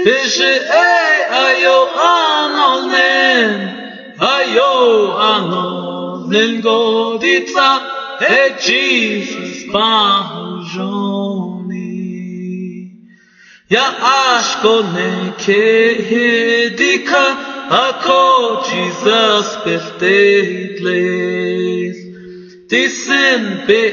ayo anonen goditza et Jesus bahujoni. Ya ashkone kedika ako Jesus perteitles. Disen be